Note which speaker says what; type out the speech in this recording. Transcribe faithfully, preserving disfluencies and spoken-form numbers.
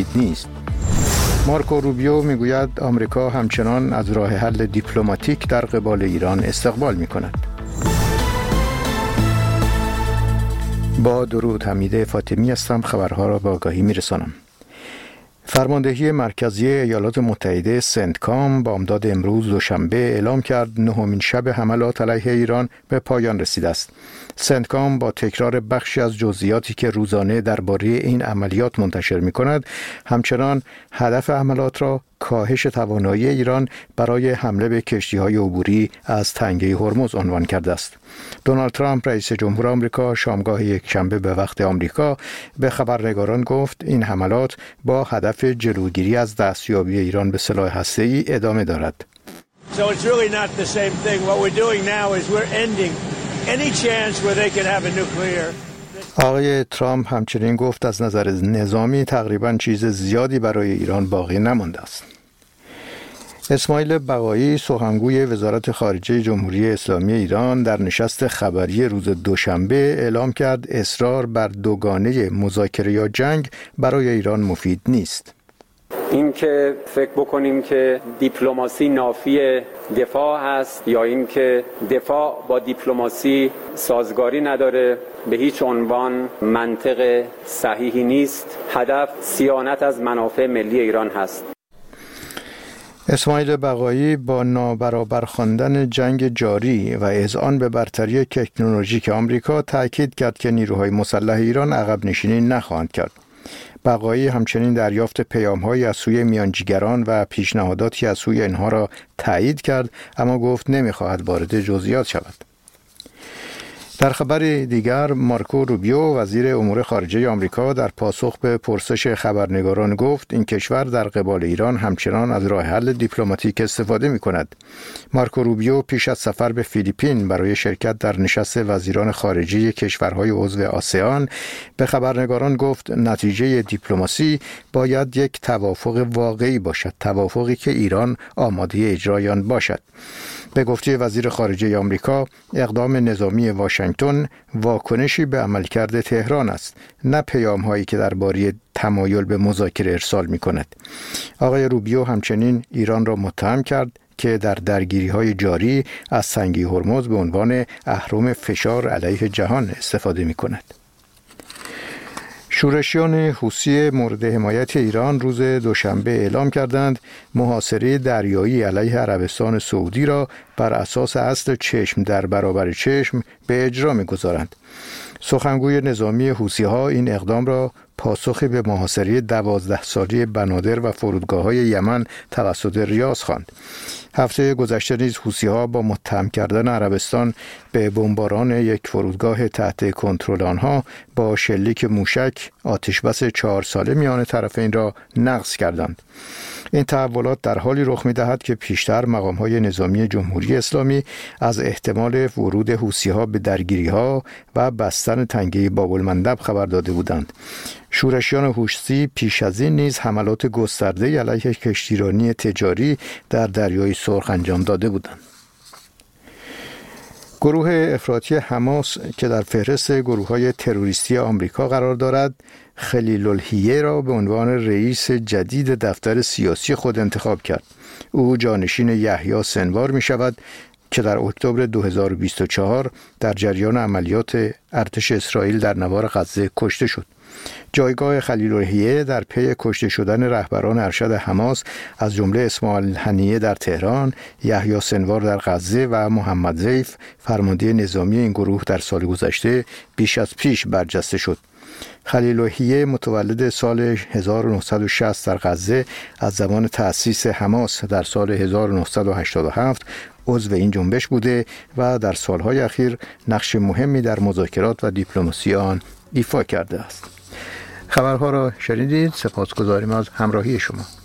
Speaker 1: مفید نیست. مارکو روبیو میگوید آمریکا همچنان از راه حل دیپلماتیک در قبال ایران استقبال میکند. با درود، حمیده فاطمی هستم. خبرها را به آگاهی میرسانم. فرماندهی مرکزی ایالات متحده سنتکام بامداد امروز دوشنبه اعلام کرد نهمین شب حملات علیه ایران به پایان رسیده است. سنتکام با تکرار بخشی از جزئیاتی که روزانه درباره این عملیات منتشر می‌کند، همچنان هدف حملات را کاهش توانایی ایران برای حمله به کشتی‌های عبوری از تنگه هرمز عنوان کرده است. دونالد ترامپ رئیس جمهور آمریکا شامگاه یکشنبه به وقت آمریکا به خبرنگاران گفت این حملات با هدف جلوگیری از دستیابی ایران به سلاح هسته‌ای ادامه دارد.
Speaker 2: So it's really not the same thing. What we're doing now is we're ending any chance where they could have a nuclear.
Speaker 1: آقای ترامپ همچنین گفت از نظر نظامی تقریباً چیز زیادی برای ایران باقی نمانده است. اسماعیل بقایی سخنگوی وزارت خارجه جمهوری اسلامی ایران در نشست خبری روز دوشنبه اعلام کرد اصرار بر دوگانه مذاکره یا جنگ برای ایران مفید نیست.
Speaker 3: این که فکر بکنیم که دیپلماسی نافی دفاع هست یا این که دفاع با دیپلماسی سازگاری نداره به هیچ عنوان منطق صحیحی نیست. هدف صیانت از منافع ملی ایران هست.
Speaker 1: اسماعیل بقایی با نابرابر خواندن جنگ جاری و اذعان به برتری تکنولوژیک آمریکا تاکید کرد که نیروهای مسلح ایران عقب نشینی نخواهند کرد. بقایی همچنین دریافت پیام‌هایی از سوی میانجیگران و پیشنهاداتی از سوی اینها را تایید کرد، اما گفت نمی‌خواهد وارد جزئیات شود. در خبر دیگر، مارکو روبیو وزیر امور خارجه آمریکا در پاسخ به پرسش خبرنگاران گفت این کشور در قبال ایران همچنان از راه حل دیپلماتیک استفاده می‌کند. مارکو روبیو پیش از سفر به فیلیپین برای شرکت در نشست وزیران خارجه کشورهای عضو آسیان به خبرنگاران گفت نتیجه دیپلماسی باید یک توافق واقعی باشد، توافقی که ایران آماده اجرای آن باشد. به گفته وزیر خارجه آمریکا، اقدام نظامی واشنگتن واکنشی به عملکرد تهران است، نه پیام‌هایی که درباره تمایل به مذاکره ارسال می‌کند. آقای روبیو همچنین ایران را متهم کرد که در درگیری‌های جاری از تنگه هرمز به عنوان اهرم فشار علیه جهان استفاده می‌کند. شورشیان حوثی مورد حمایت ایران روز دوشنبه اعلام کردند محاصره دریایی علیه عربستان سعودی را بر اساس اصل چشم در برابر چشم به اجرا می‌گذارند. سخنگوی نظامی حوثی‌ها این اقدام را پاسخی به محاصره دوازده ساله بنادر و فرودگاه‌های یمن توسط ریاض خواند. هفته گذشته نیز حوثی‌ها با متهم کردن عربستان به بمباران یک فرودگاه تحت کنترل آنها با شلیک موشک آتشبس چهار ساله میان طرفین را نقض کردند. این تحولات در حالی رخ می‌دهد که پیشتر مقام‌های نظامی جمهوری اسلامی از احتمال ورود حوثی‌ها به درگیری‌ها و بستن تنگه باب‌المندب خبر داده بودند. شورشیان حوثی پیش از این نیز حملات گسترده علیه کشتیرانی تجاری در دریای سرخ انجام داده بودند. گروه افراطی حماس که در فهرست گروه‌های تروریستی آمریکا قرار دارد، خلیل الحیه را به عنوان رئیس جدید دفتر سیاسی خود انتخاب کرد. او جانشین یحیی سنوار می شود که در اکتبر دو هزار و بیست و چهار در جریان عملیات ارتش اسرائیل در نوار غزه کشته شد. جایگاه خلیل الحیه در پی کشته شدن رهبران ارشد حماس از جمله اسماعیل هنیه در تهران، یحیی سنوار در غزه و محمد ضیف فرمانده نظامی این گروه در سال گذشته بیش از پیش برجسته شد. خلیل الحیه متولد سال هزار و نهصد و شصت در غزه از زمان تأسیس حماس در سال هزار و نهصد و هشتاد و هفت عضو این جنبش بوده و در سالهای اخیر نقش مهمی در مذاکرات و دیپلماسی آن ایفا کرده است. خبرها را شنیدید. سپاسگزاریم از همراهی شما.